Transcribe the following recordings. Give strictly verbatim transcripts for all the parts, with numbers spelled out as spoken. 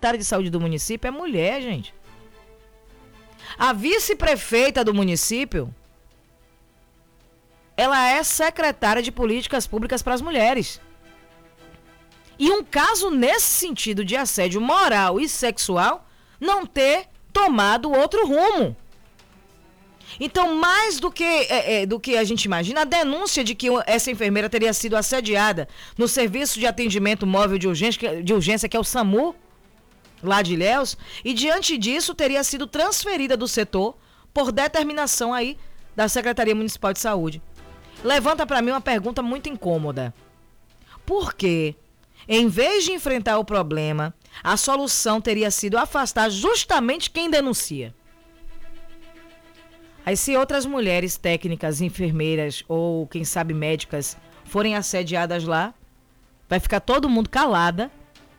secretária de saúde do município é mulher, gente. A vice-prefeita do município, ela é secretária de políticas públicas para as mulheres. E um caso nesse sentido de assédio moral e sexual não ter tomado outro rumo. Então, mais do que, é, é, do que a gente imagina, a denúncia de que essa enfermeira teria sido assediada no Serviço de Atendimento Móvel de Urgência, de urgência que é o SAMU, lá de Ilhéus, e diante disso teria sido transferida do setor por determinação aí da Secretaria Municipal de Saúde. Levanta para mim uma pergunta muito incômoda. Por quê? Em vez de enfrentar o problema, a solução teria sido afastar justamente quem denuncia. Aí se outras mulheres técnicas, enfermeiras ou, quem sabe, médicas forem assediadas lá, vai ficar todo mundo calada,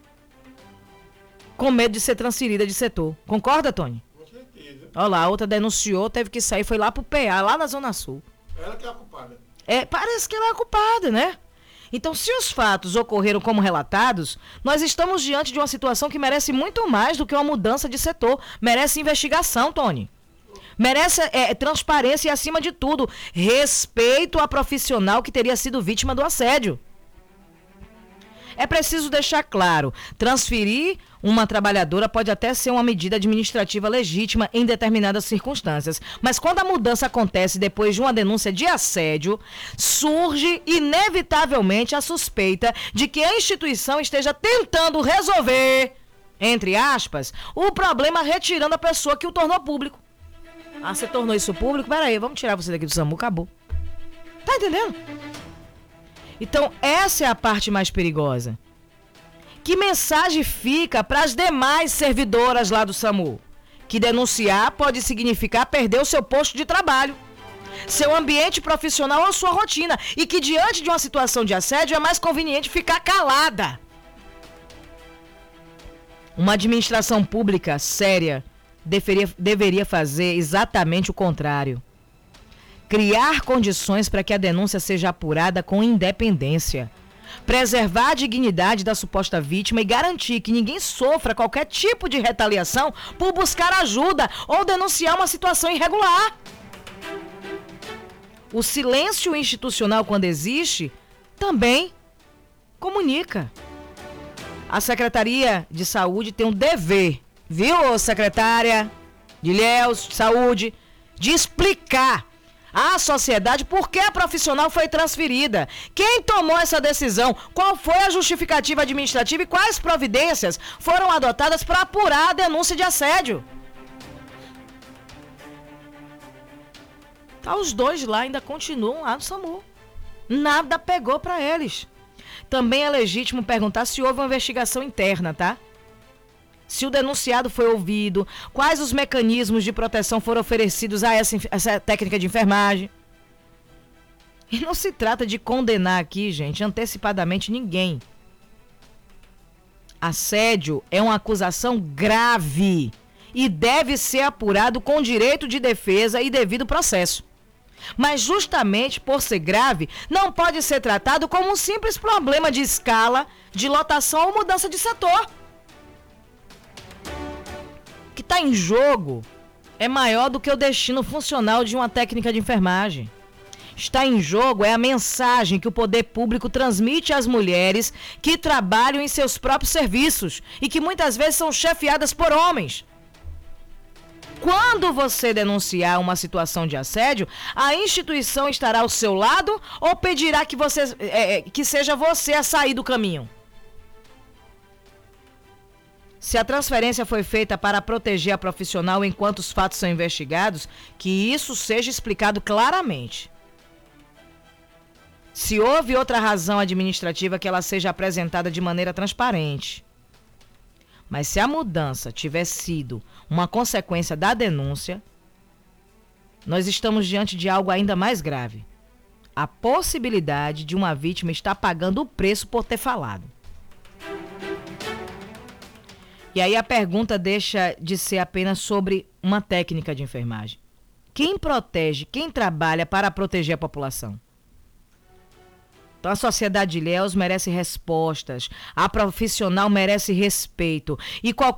com medo de ser transferida de setor. Concorda, Tony? Com certeza. Olha lá, a outra denunciou, teve que sair, foi lá pro P A, lá na Zona Sul. Ela que é a culpada. É, parece que ela é a culpada, né? Então, se os fatos ocorreram como relatados, nós estamos diante de uma situação que merece muito mais do que uma mudança de setor. Merece investigação, Tony. Merece é, transparência e, acima de tudo, respeito à profissional que teria sido vítima do assédio. É preciso deixar claro, transferir uma trabalhadora pode até ser uma medida administrativa legítima em determinadas circunstâncias, mas quando a mudança acontece depois de uma denúncia de assédio, surge inevitavelmente a suspeita de que a instituição esteja tentando resolver, entre aspas, o problema retirando a pessoa que o tornou público. Ah, você tornou isso público? Peraí, vamos tirar você daqui do SAMU, acabou. Tá entendendo? Então, essa é a parte mais perigosa. Que mensagem fica para as demais servidoras lá do SAMU? Que denunciar pode significar perder o seu posto de trabalho, seu ambiente profissional ou sua rotina. E que diante de uma situação de assédio é mais conveniente ficar calada. Uma administração pública séria deveria, deveria fazer exatamente o contrário. Criar condições para que a denúncia seja apurada com independência. Preservar a dignidade da suposta vítima e garantir que ninguém sofra qualquer tipo de retaliação por buscar ajuda ou denunciar uma situação irregular. O silêncio institucional, quando existe, também comunica. A Secretaria de Saúde tem um dever, viu, secretária de Ilhéus, Saúde, de explicar à sociedade por que a profissional foi transferida, quem tomou essa decisão, qual foi a justificativa administrativa e quais providências foram adotadas para apurar a denúncia de assédio. Tá, os dois lá ainda continuam lá no SAMU. Nada pegou para eles. Também é legítimo perguntar se houve uma investigação interna, tá? Se o denunciado foi ouvido, quais os mecanismos de proteção foram oferecidos a essa, essa técnica de enfermagem. E não se trata de condenar aqui, gente, antecipadamente ninguém. Assédio é uma acusação grave e deve ser apurado com direito de defesa e devido processo. Mas justamente por ser grave, não pode ser tratado como um simples problema de escala, de lotação ou mudança de setor. O que está em jogo é maior do que o destino funcional de uma técnica de enfermagem. Está em jogo é a mensagem que o poder público transmite às mulheres que trabalham em seus próprios serviços e que muitas vezes são chefiadas por homens. Quando você denunciar uma situação de assédio, a instituição estará ao seu lado ou pedirá que, você, é, que seja você a sair do caminho? Se a transferência foi feita para proteger a profissional enquanto os fatos são investigados, que isso seja explicado claramente. Se houve outra razão administrativa, que ela seja apresentada de maneira transparente. Mas se a mudança tiver sido uma consequência da denúncia, nós estamos diante de algo ainda mais grave. A possibilidade de uma vítima estar pagando o preço por ter falado. E aí a pergunta deixa de ser apenas sobre uma técnica de enfermagem. Quem protege, quem trabalha para proteger a população? Então a sociedade de Ilhéus merece respostas, a profissional merece respeito e qualquer